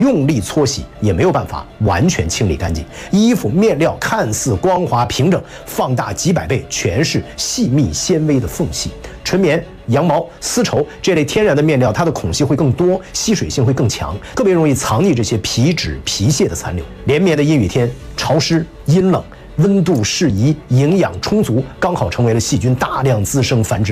用力搓洗也没有办法完全清理干净，衣服面料看似光滑平整，放大几百倍全是细密纤维的缝隙。纯棉、羊毛、丝绸这类天然的面料，它的孔隙会更多，吸水性会更强，特别容易藏匿这些皮脂、皮屑的残留。连绵的阴雨天，潮湿、阴冷，温度适宜、营养充足，刚好成为了细菌大量滋生繁殖